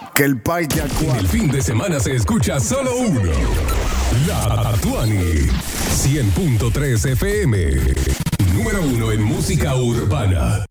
que el parque En el fin de semana se escucha solo uno. La Tuani. 100.3 FM. Número 1 en música urbana.